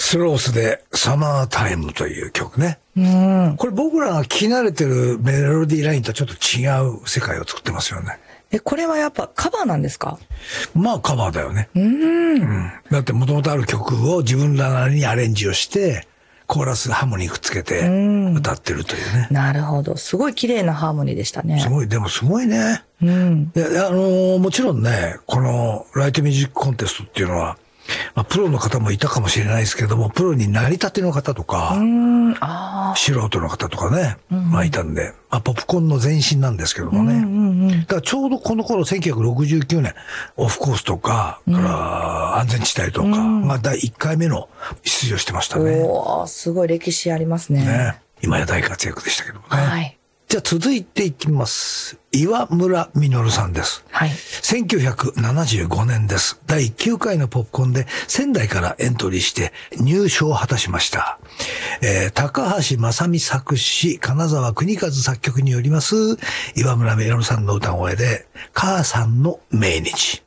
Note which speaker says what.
Speaker 1: スロースでサマータイムという曲ね。これ僕らが聴き慣れてるメロディーラインとちょっと違う世界を作ってますよね。
Speaker 2: これはやっぱカバーなんですか？
Speaker 1: まあカバーだよね。だって元々ある曲を自分らなりにアレンジをして、コーラスハーモニーくっつけて歌ってるというね。
Speaker 2: なるほど。すごい綺麗なハーモニーでしたね。
Speaker 1: すごい、でもすごいね。いや、もちろんね、このライトミュージックコンテストっていうのは、まあ、プロの方もいたかもしれないですけども、プロになりたての方とか、素人の方とかね、まあいたんで、まあ、ポップコーンの前身なんですけどもね。だからちょうどこの頃、1969年、オフコースとか、から安全地帯とかが第1回目の出場してましたね。
Speaker 2: おー、すごい歴史ありますね。
Speaker 1: 今や大活躍でしたけどもね。
Speaker 2: はい。
Speaker 1: じゃあ続いていきます。岩村実さんです。
Speaker 2: はい。
Speaker 1: 1975年です。第9回のポップコーンで仙台からエントリーして入賞を果たしました。高橋正美作詞、金沢邦和作曲によります、岩村実さんの歌声で、母さんの命日。